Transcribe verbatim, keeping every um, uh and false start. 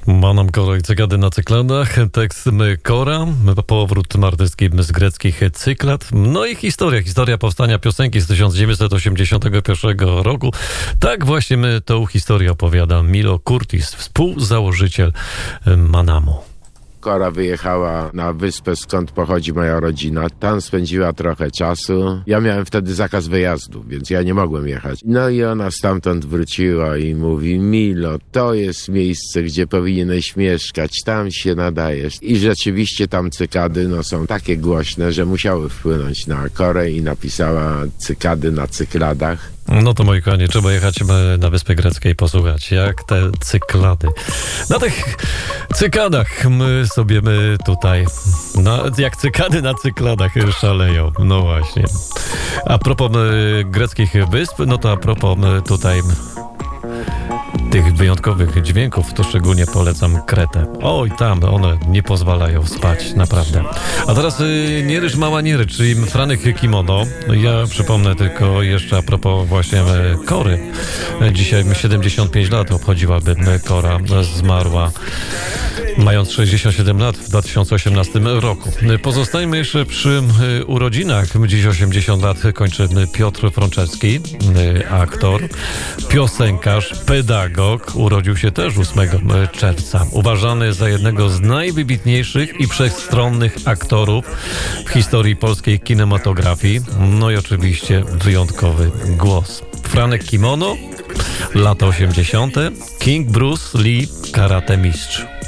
Manam Kora i cykady na cykladach. Tekst Kora, powrót Martyski z greckich cyklad. No i historia, historia powstania piosenki z tysiąc dziewięćset osiemdziesiątego pierwszego roku. Tak właśnie my tą historię opowiada Milo Curtis, współzałożyciel Manamu. Kora wyjechała na wyspę, skąd pochodzi moja rodzina. Tam spędziła trochę czasu. Ja miałem wtedy zakaz wyjazdu, więc ja nie mogłem jechać. No i ona stamtąd wróciła i mówi: Milo, to jest miejsce, gdzie powinieneś mieszkać, tam się nadajesz. I rzeczywiście tam cykady no, są takie głośne, że musiały wpłynąć na Korę i napisała cykady na cykladach. No to moi kochani, trzeba jechać na Wyspy Greckie i posłuchać, jak te cyklady. Na tych cykadach my sobie my tutaj, na, jak cykady na cykladach szaleją. No właśnie. A propos y, greckich wysp, no to a propos y, tutaj tych wyjątkowych dźwięków, to szczególnie polecam Kretę. Oj, tam one nie pozwalają spać, naprawdę. A teraz y, nie rycz, mała nie rycz, czyli Franek Kimono. Ja przypomnę tylko jeszcze a propos właśnie y, Kory. Dzisiaj siedemdziesiąt pięć lat obchodziłaby Kora, zmarła mając sześćdziesiąt siedem lat w dwa tysiące osiemnastym roku. Pozostajemy jeszcze przy y, urodzinach. Dziś osiemdziesiąt lat kończy Piotr Frączewski, y, aktor, piosenkarz, pedagog. Urodził się też ósmego czerwca. Uważany za jednego z najwybitniejszych i wszechstronnych aktorów w historii polskiej kinematografii. No i oczywiście wyjątkowy głos. Franek Kimono, lata osiemdziesiąte. King Bruce Lee, karate mistrz.